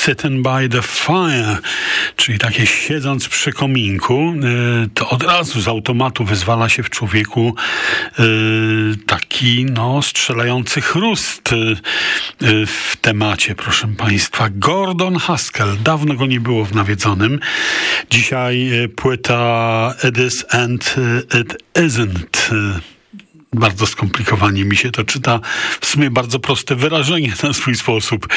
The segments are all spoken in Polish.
Sitting by the Fire, czyli takie siedząc przy kominku, to od razu z automatu wyzwala się w człowieku taki strzelający chrust w temacie, proszę Państwa. Gordon Haskell, dawno go nie było w Nawiedzonym. Dzisiaj płyta It Is and It Isn't. Bardzo skomplikowanie mi się to czyta. W sumie bardzo proste wyrażenie na swój sposób.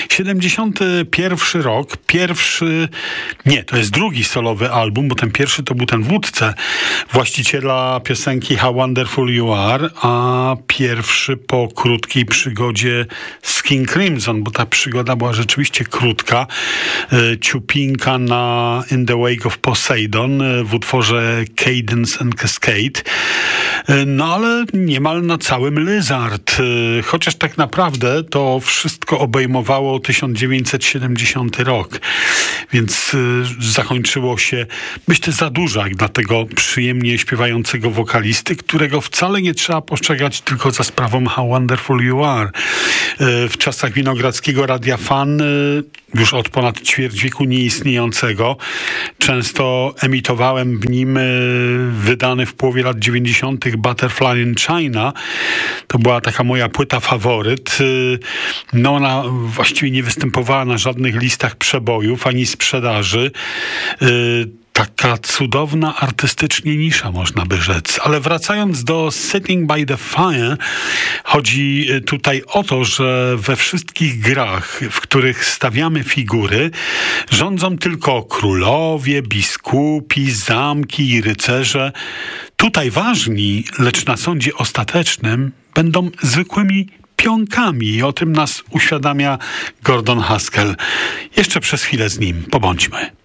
71 rok. To jest drugi solowy album, bo ten pierwszy to był ten w łódce właściciela piosenki How Wonderful You Are, a pierwszy po krótkiej przygodzie z King Crimson, bo ta przygoda była rzeczywiście krótka. Ciupinka na In the Wake of Poseidon w utworze Cadence and Cascade. Ale niemal na całym Lizard. Chociaż tak naprawdę to wszystko obejmowało 1970 rok. Więc zakończyło się, myślę, za dużo jak dla tego przyjemnie śpiewającego wokalisty, którego wcale nie trzeba postrzegać tylko za sprawą How Wonderful You Are. W czasach Winogrodzkiego Radia Fan, już od ponad ćwierć wieku nieistniejącego, często emitowałem w nim wydany w połowie lat 90. Butterfly in China. To była taka moja płyta faworyt. Ona właściwie nie występowała na żadnych listach przebojów ani sprzedaży. Taka cudowna artystycznie nisza, można by rzec. Ale wracając do Sitting by the Fire, chodzi tutaj o to, że we wszystkich grach, w których stawiamy figury, rządzą tylko królowie, biskupi, zamki i rycerze. Tutaj ważni, lecz na sądzie ostatecznym będą zwykłymi pionkami i o tym nas uświadamia Gordon Haskell. Jeszcze przez chwilę z nim pobądźmy.